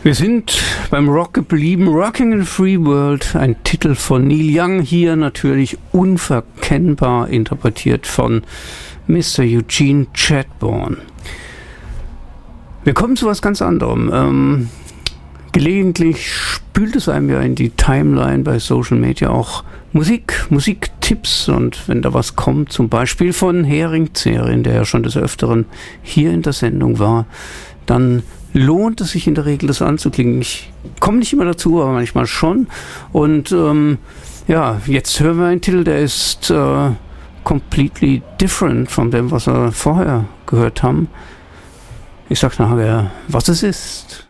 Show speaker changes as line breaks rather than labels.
Wir sind beim Rock geblieben. Rocking in a Free World, ein Titel von Neil Young, hier natürlich unverkennbar interpretiert von Mr. Eugene Chadbourne. Wir kommen zu was ganz anderem. Gelegentlich spült es einem ja in die Timeline bei Social Media auch Musiktipps, und wenn da was kommt, zum Beispiel von Hering Zerin, der ja schon des Öfteren hier in der Sendung war, dann lohnt es sich in der Regel, das anzuklicken. Ich komme nicht immer dazu, aber manchmal schon. Und jetzt hören wir einen Titel, der ist completely different von dem, was wir vorher gehört haben. Ich sag nachher, was es ist.